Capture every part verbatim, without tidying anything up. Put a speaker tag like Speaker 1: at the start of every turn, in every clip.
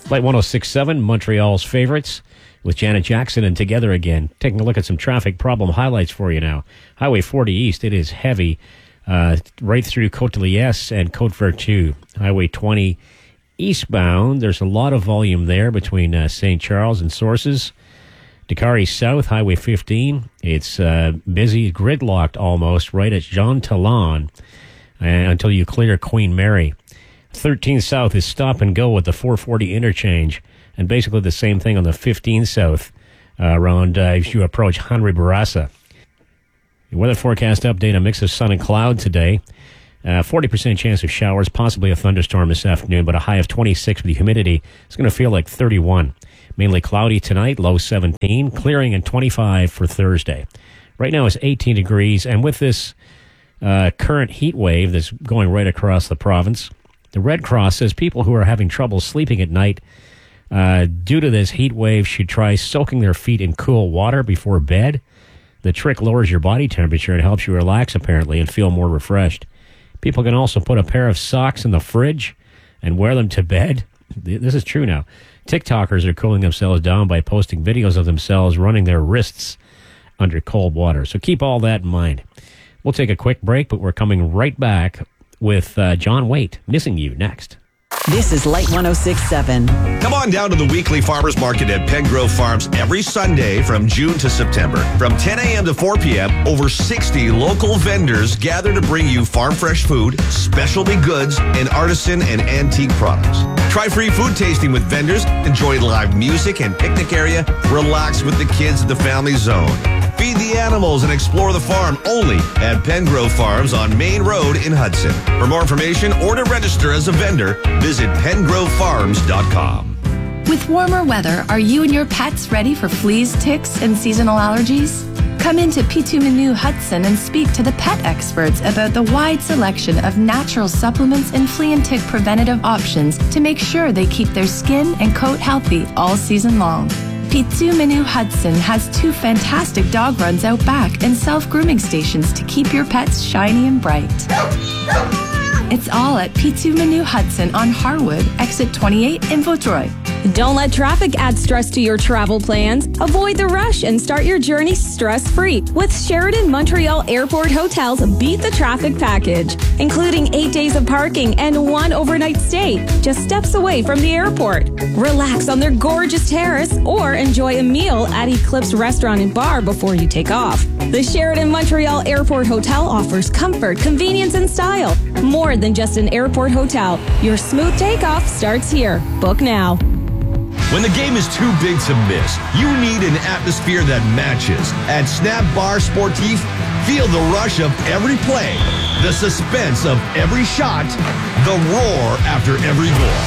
Speaker 1: Flight one oh six point seven, Montreal's favorites, with Janet Jackson and Together Again. Taking a look at some traffic problem highlights for you now. Highway forty East, it is heavy uh, right through Côte de Liesse and Côte Vertu. Highway twenty eastbound, there's a lot of volume there between uh, Saint Charles and Sources. Dakari South, Highway fifteen, it's uh, busy, gridlocked almost, right at Jean Talon uh, until you clear Queen Mary. thirteen South is stop and go at the four forty interchange, and basically the same thing on the fifteen South uh, around uh, as you approach Henri Bourassa. The weather forecast update, a mix of sun and cloud today. Uh, forty percent chance of showers, possibly a thunderstorm this afternoon, but a high of twenty-six with the humidity. It's going to feel like thirty-one. Mainly cloudy tonight, low seventeen, clearing and twenty-five for Thursday. Right now it's eighteen degrees, and with this uh, current heat wave that's going right across the province, the Red Cross says people who are having trouble sleeping at night uh, due to this heat wave should try soaking their feet in cool water before bed. The trick lowers your body temperature and helps you relax, apparently, and feel more refreshed. People can also put a pair of socks in the fridge and wear them to bed. This is true now. TikTokers are cooling themselves down by posting videos of themselves running their wrists under cold water. So keep all that in mind. We'll take a quick break, but we're coming right back with uh, John Waite, Missing You, next.
Speaker 2: This is Light one oh six point seven.
Speaker 3: Come on down to the weekly farmers market at Pengrove Farms every Sunday from June to September. From ten a.m. to four p.m., over sixty local vendors gather to bring you farm fresh food, specialty goods, and artisan and antique products. Try free food tasting with vendors, enjoy live music and picnic area, relax with the kids at the family zone. Feed the animals and explore the farm only at Pengrove Farms on Main Road in Hudson. For more information or to register as a vendor, visit pengrove farms dot com.
Speaker 4: With warmer weather, are you and your pets ready for fleas, ticks, and seasonal allergies? Come into Pitu Menu Hudson and speak to the pet experts about the wide selection of natural supplements and flea and tick preventative options to make sure they keep their skin and coat healthy all season long. Pitu Menu Hudson has two fantastic dog runs out back and self-grooming stations to keep your pets shiny and bright. It's all at Pitu Menu Hudson on Harwood, exit twenty-eight in Vaudreuil.
Speaker 5: Don't let traffic add stress to your travel plans. Avoid the rush and start your journey stress-free with Sheraton Montreal Airport Hotels Beat the Traffic Package, including eight days of parking and one overnight stay, just steps away from the airport. Relax on their gorgeous terrace or enjoy a meal at Eclipse Restaurant and Bar before you take off. The Sheraton Montreal Airport Hotel offers comfort, convenience, and style. More than just an airport hotel. Your smooth takeoff starts here. Book now.
Speaker 3: When the game is too big to miss, you need an atmosphere that matches. At Snap Bar Sportif, feel the rush of every play, the suspense of every shot, the roar after every goal.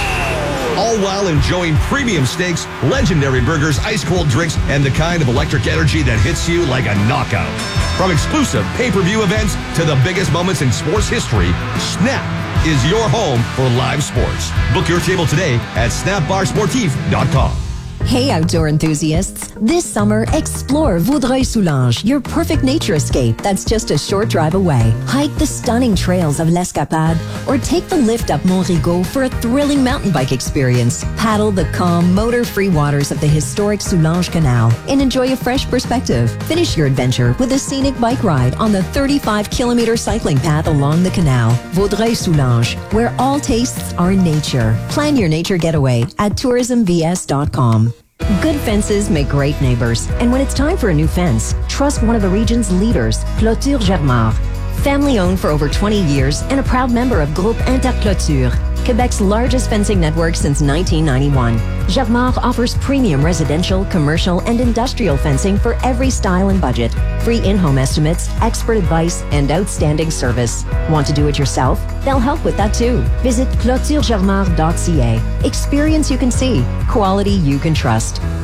Speaker 3: All while enjoying premium steaks, legendary burgers, ice-cold drinks, and the kind of electric energy that hits you like a knockout. From exclusive pay-per-view events to the biggest moments in sports history, Snap is your home for live sports. Book your table today at snap bar sportif dot com.
Speaker 2: Hey, outdoor enthusiasts. This summer, explore Vaudreuil-Soulanges, your perfect nature escape that's just a short drive away. Hike the stunning trails of l'Escapade or take the lift up Mont Rigaud for a thrilling mountain bike experience. Paddle the calm, motor-free waters of the historic Soulanges Canal and enjoy a fresh perspective. Finish your adventure with a scenic bike ride on the thirty-five kilometer cycling path along the canal. Vaudreuil-Soulanges, where all tastes are nature. Plan your nature getaway at tourism v s dot com. Good fences make great neighbors. And when it's time for a new fence, trust one of the region's leaders, Clôture Germar. Family owned for over twenty years and a proud member of Groupe Interclôture, Quebec's largest fencing network since nineteen ninety-one. Germar offers premium residential, commercial, and industrial fencing for every style and budget. Free in-home estimates, expert advice, and outstanding service. Want to do it yourself? They'll help with that too. Visit clôture germar dot c a. Experience you can see. Quality you can trust.